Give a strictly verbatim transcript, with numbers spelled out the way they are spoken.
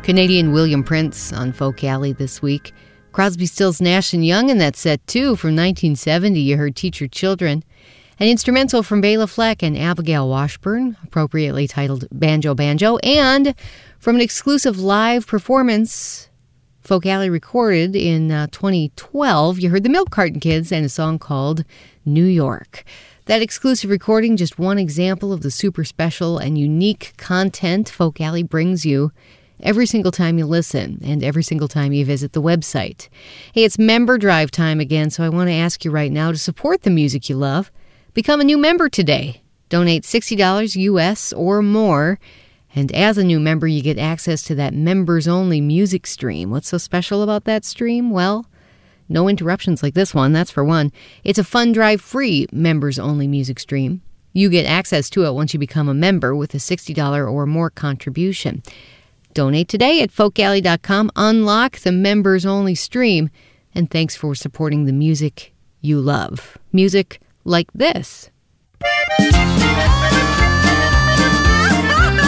Canadian William Prince on Folk Alley this week. Crosby, Stills, Nash and Young in that set, too. From nineteen seventy, you heard Teach Your Children. An instrumental from Bela Fleck and Abigail Washburn, appropriately titled Banjo Banjo. And from an exclusive live performance Folk Alley recorded in uh, twenty twelve, you heard the Milk Carton Kids and a song called New York. That exclusive recording, just one example of the super special and unique content Folk Alley brings you every single time you listen and every single time you visit the website. Hey, it's member drive time again, so I want to ask you right now to support the music you love. Become a new member today. Donate sixty dollars U S or more. And as a new member, you get access to that members-only music stream. What's so special about that stream? Well, no interruptions like this one, that's for one. It's a fun drive-free members-only music stream. You get access to it once you become a member with a sixty dollars or more contribution. Donate today at folk alley dot com. Unlock the members-only stream. And thanks for supporting the music you love. Music like this.